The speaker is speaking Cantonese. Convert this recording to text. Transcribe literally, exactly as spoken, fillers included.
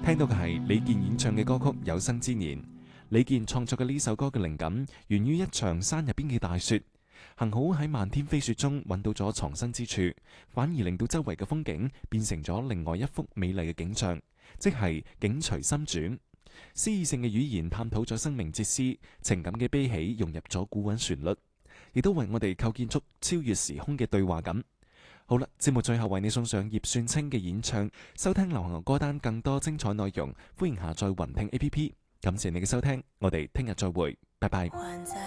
聽到嘅係李健演唱嘅歌曲《有生之年》。李健創作嘅呢首歌嘅靈感源於一場山入邊嘅大雪，幸好喺漫天飛雪中揾到咗藏身之處，反而令到周圍嘅風景變成咗另外一幅美麗嘅景象，即係境隨心轉。詩意性嘅語言探討咗生命哲思，情感嘅悲喜融入咗古韻旋律，亦都為我哋構建出超越時空嘅對話感。好啦，節目最後為你送上葉算清嘅演唱。收聽流行歌單更多精彩內容，歡迎下載雲聽 A P P。感謝你嘅收聽，我哋聽日再會，拜拜。